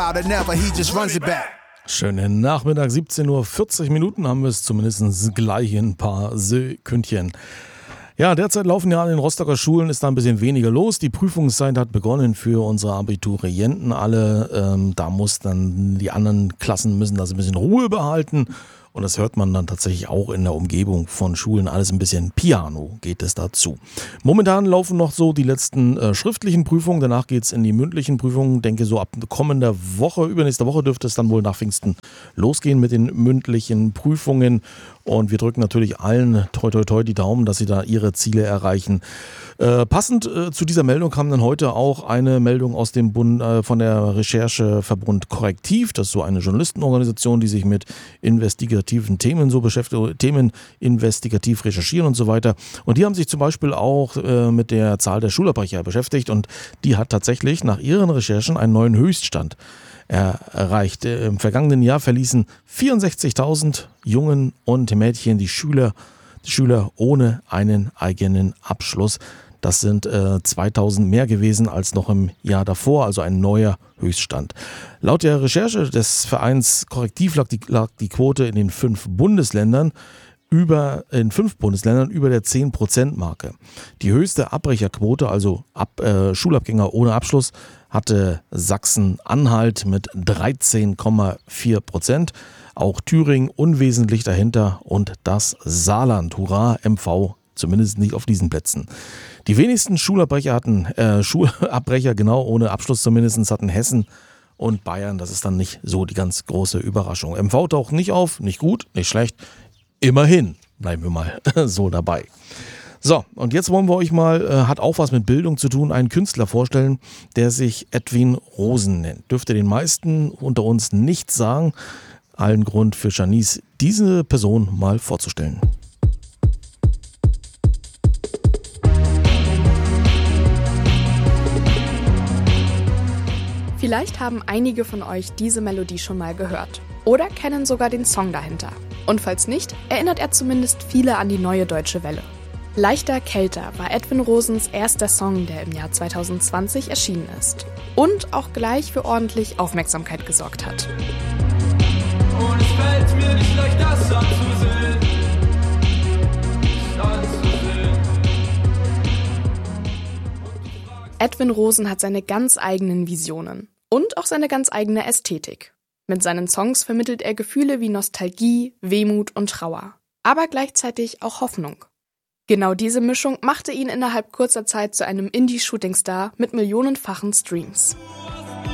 Schönen Nachmittag, 17:40 Uhr haben wir es zumindest gleich in ein paar Sekündchen. Ja, derzeit laufen ja an den Rostocker Schulen, ist da ein bisschen weniger los. Die Prüfungszeit hat begonnen für unsere Abiturienten alle. Da muss dann die anderen Klassen müssen das ein bisschen Ruhe behalten. Und das hört man dann tatsächlich auch in der Umgebung von Schulen. Alles ein bisschen Piano geht es dazu. Momentan laufen noch so die letzten schriftlichen Prüfungen. Danach geht es in die mündlichen Prüfungen. Denke so ab kommender Woche, übernächste Woche dürfte es dann wohl nach Pfingsten losgehen mit den mündlichen Prüfungen. Und wir drücken natürlich allen toi toi toi die Daumen, dass sie da ihre Ziele erreichen. Passend zu dieser Meldung kam dann heute auch eine Meldung aus dem Bund von der Rechercheverbund Korrektiv. Das ist so eine Journalistenorganisation, die sich mit investigativen Themen so beschäftigt, Themen investigativ recherchieren und so weiter. Und die haben sich zum Beispiel auch mit der Zahl der Schulabbrecher beschäftigt und die hat tatsächlich nach ihren Recherchen einen neuen Höchststand erreicht. Im vergangenen Jahr verließen 64.000 Jungen und Mädchen die Schüler ohne einen eigenen Abschluss. Das sind 2.000 mehr gewesen als noch im Jahr davor, also ein neuer Höchststand. Laut der Recherche des Vereins Korrektiv lag die Quote in 5 Bundesländern über der 10%-Marke. Die höchste Abbrecherquote, also Schulabgänger ohne Abschluss, hatte Sachsen-Anhalt mit 13,4%. Auch Thüringen unwesentlich dahinter und das Saarland. Hurra, MV, zumindest nicht auf diesen Plätzen. Die wenigsten Schulabbrecher ohne Abschluss zumindest hatten Hessen und Bayern. Das ist dann nicht so die ganz große Überraschung. MV taucht nicht auf, nicht gut, nicht schlecht. Immerhin bleiben wir mal so dabei. So, und jetzt wollen wir euch mal, hat auch was mit Bildung zu tun, einen Künstler vorstellen, der sich Edwin Rosen nennt. Dürfte den meisten unter uns nichts sagen. Allen Grund für Janice, diese Person mal vorzustellen. Vielleicht haben einige von euch diese Melodie schon mal gehört oder kennen sogar den Song dahinter. Und falls nicht, erinnert er zumindest viele an die Neue Deutsche Welle. Leichter Kälter war Edwin Rosens erster Song, der im Jahr 2020 erschienen ist und auch gleich für ordentlich Aufmerksamkeit gesorgt hat. Und es fällt mir nicht leicht, das anzusehen. Edwin Rosen hat seine ganz eigenen Visionen und auch seine ganz eigene Ästhetik. Mit seinen Songs vermittelt er Gefühle wie Nostalgie, Wehmut und Trauer, aber gleichzeitig auch Hoffnung. Genau diese Mischung machte ihn innerhalb kurzer Zeit zu einem Indie-Shootingstar mit millionenfachen Streams.